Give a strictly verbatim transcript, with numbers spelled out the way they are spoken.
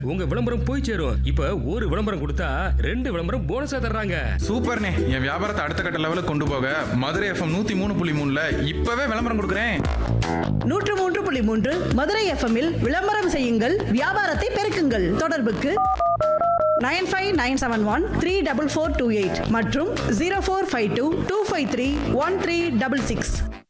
உங்க விளம்பரம் போய் சேரும். இப்ப ஒரு விளம்பரம் கொடுத்தா ரெண்டு விளம்பரம் போனஸா தர்றாங்க. சூப்பர்ண்ணே, என் வியாபாரத்தை அடுத்த கட்ட லெவலுக்கு கொண்டு போக மதுரை எஃப்எம் நூத்தி மூணு புள்ளி மூணுல இப்பவே விளம்பரம் கொடுக்குறேன். நூற்று மூன்று புள்ளி மூன்று மதுரை எஃப்எம்மில் விளம்பரம் செய்யுங்கள், வியாபாரத்தை பெருக்குங்கள். தொடர்புக்கு nine five nine seven one three double four two eight மற்றும் zero four five two two five three one three double six.